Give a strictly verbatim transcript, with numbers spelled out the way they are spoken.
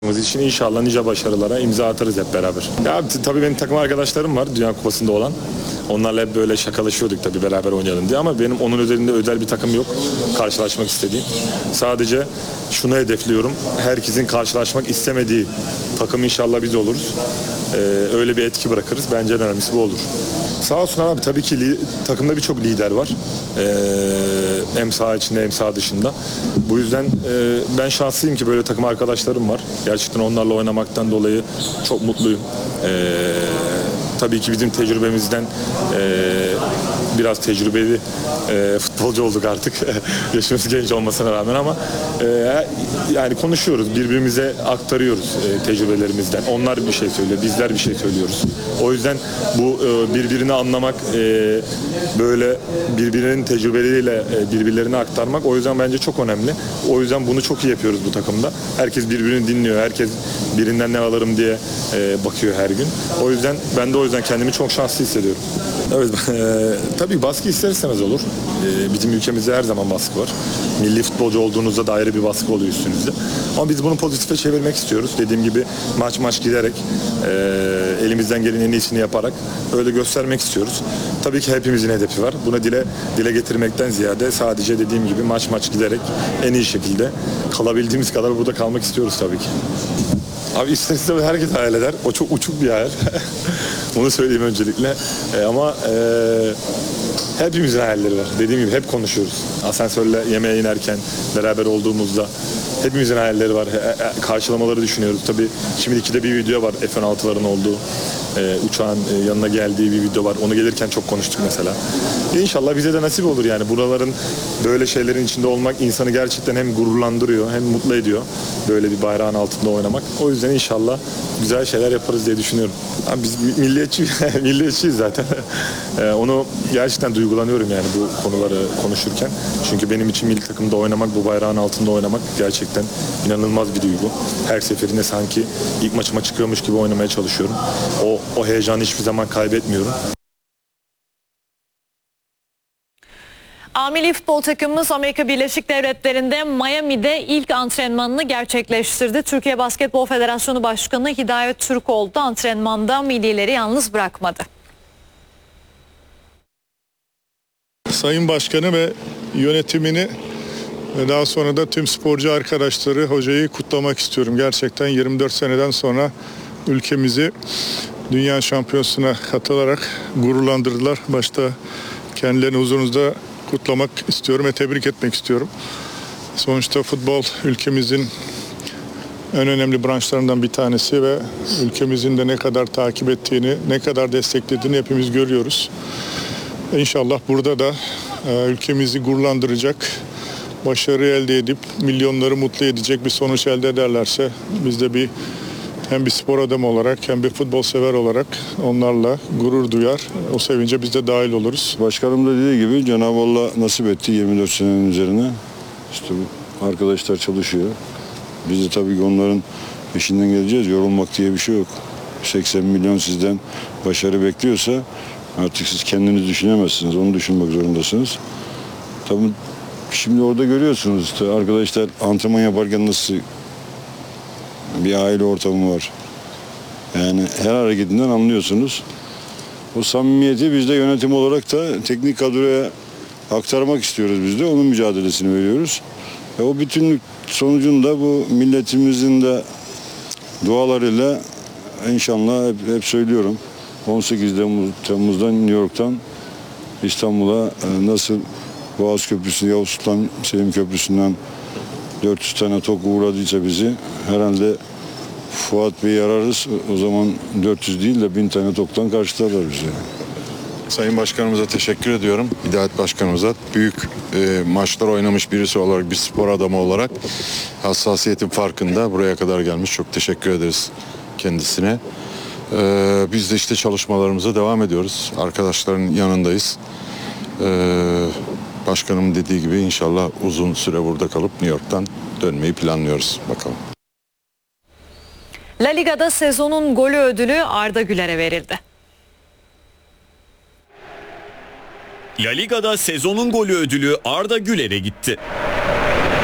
için inşallah nice başarılara imza atarız hep beraber. Ya tabii benim takım arkadaşlarım var Dünya Kupası'nda olan. Onlarla hep böyle şakalaşıyorduk tabii beraber oynayalım diye ama benim onun üzerinde özel bir takım yok karşılaşmak istediğim. Sadece şunu hedefliyorum. Herkesin karşılaşmak istemediği takım inşallah biz oluruz. Ee, öyle bir etki bırakırız. Bence en önemlisi bu olur. Sağ olsun abi tabii ki li- takımda birçok lider var. Ee, hem saha içinde hem saha dışında. Bu yüzden e, ben şanslıyım ki böyle takım arkadaşlarım var. Gerçekten onlarla oynamaktan dolayı çok mutluyum. Ee, tabii ki bizim tecrübemizden e, biraz tecrübeli e, futbolcu olduk artık. Yaşımız genç olmasına rağmen ama e, yani konuşuyoruz. Birbirimize aktarıyoruz e, tecrübelerimizden. Onlar bir şey söylüyor. Bizler bir şey söylüyoruz. O yüzden bu e, birbirini anlamak, e, böyle birbirinin tecrübeleriyle e, birbirlerine aktarmak o yüzden bence çok önemli. O yüzden bunu çok iyi yapıyoruz bu takımda. Herkes birbirini dinliyor. Herkes birinden ne alırım diye e, bakıyor her gün. O yüzden ben de o yüzden kendimi çok şanslı hissediyorum. Evet, e, tabii baskı ister istemez olur. E, bizim ülkemizde her zaman baskı var. Milli futbolcu olduğunuzda da ayrı bir baskı oluyor üstünüzde. Ama biz bunu pozitife çevirmek istiyoruz. Dediğim gibi maç maç giderek, e, elimizden gelen en iyisini yaparak öyle göstermek istiyoruz. Tabii ki hepimizin hedefi var. Buna dile dile getirmekten ziyade sadece dediğim gibi maç maç giderek en iyi şekilde kalabildiğimiz kadar burada kalmak istiyoruz tabii ki. Abi ister istemez herkes hayal eder. O çok uçuk bir hayal. Onu söyleyeyim öncelikle. E, ama e, hepimizin hayalleri var. Dediğim gibi hep konuşuyoruz. Asansörle yemeğe inerken beraber olduğumuzda hepimizin hayalleri var. E, e, karşılamaları düşünüyoruz. Tabii şimdiki de bir video var F on altıların olduğu. E, uçağın e, yanına geldiği bir video var. Onu gelirken çok konuştuk mesela. E, İnşallah bize de nasip olur yani. Buraların böyle şeylerin içinde olmak insanı gerçekten hem gururlandırıyor hem mutlu ediyor. Böyle bir bayrağın altında oynamak. O yüzden inşallah güzel şeyler yaparız diye düşünüyorum. Abi biz milliyetçi, milliyetçiyiz zaten. e, onu gerçekten duygulanıyorum yani bu konuları konuşurken. Çünkü benim için milli takımda oynamak, bu bayrağın altında oynamak gerçekten inanılmaz bir duygu. Her seferinde sanki ilk maçıma çıkıyormuş gibi oynamaya çalışıyorum. O, o heyecanı hiçbir zaman kaybetmiyorum. A milli futbol takımımız Amerika Birleşik Devletleri'nde Miami'de ilk antrenmanını gerçekleştirdi. Türkiye Basketbol Federasyonu Başkanı Hidayet Türkoğlu da antrenmanda millileri yalnız bırakmadı. Sayın Başkanı ve yönetimini ve daha sonra da tüm sporcu arkadaşları, hocayı kutlamak istiyorum. Gerçekten yirmi dört seneden sonra ülkemizi dünya şampiyonasına katılarak gururlandırdılar. Başta kendilerini huzurunuzda kutlamak istiyorum ve tebrik etmek istiyorum. Sonuçta futbol ülkemizin en önemli branşlarından bir tanesi ve ülkemizin de ne kadar takip ettiğini, ne kadar desteklediğini hepimiz görüyoruz. İnşallah burada da e, ülkemizi gururlandıracak, başarı elde edip milyonları mutlu edecek bir sonuç elde ederlerse biz de bir hem bir spor adamı olarak hem bir futbol sever olarak onlarla gurur duyar. O sevince biz de dahil oluruz. Başkanım da dediği gibi Cenab-ı Allah nasip etti yirmi dört senenin üzerine. İşte bu arkadaşlar çalışıyor. Biz de tabii ki onların peşinden geleceğiz. Yorulmak diye bir şey yok. seksen milyon sizden başarı bekliyorsa artık siz kendiniz düşünemezsiniz. Onu düşünmek zorundasınız. Tabii şimdi orada görüyorsunuz işte arkadaşlar antrenman yaparken nasıl bir aile ortamı var. Yani her hareketinden anlıyorsunuz. O samimiyeti biz de yönetim olarak da teknik kadroya aktarmak istiyoruz biz de. Onun mücadelesini veriyoruz. Ve o bütünlük sonucunda bu milletimizin de dualarıyla inşallah hep, hep söylüyorum. on sekiz Temmuz'dan New York'tan İstanbul'a nasıl Boğaz Köprüsü, Yavuz Sultan Selim Köprüsü'nden dört yüz tane tok uğradıysa bizi herhalde Fuat Bey'i ararız. O zaman dört yüz değil de bin tane toptan karşılarlar bizi. Sayın Başkanımıza teşekkür ediyorum. Hidayet Başkanımıza büyük e, maçlar oynamış birisi olarak, bir spor adamı olarak hassasiyetin farkında buraya kadar gelmiş. Çok teşekkür ederiz kendisine. E, biz de işte çalışmalarımıza devam ediyoruz. Arkadaşların yanındayız. E, başkanım dediği gibi inşallah uzun süre burada kalıp New York'tan dönmeyi planlıyoruz. Bakalım. La Liga'da sezonun golü ödülü Arda Güler'e verildi. La Liga'da sezonun golü ödülü Arda Güler'e gitti.